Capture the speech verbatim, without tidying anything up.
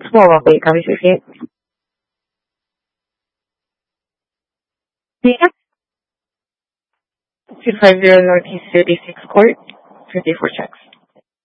One moment, please. Can we proceed? Yeah. two five zero Northeast thirty-six Court, fifty-four checks.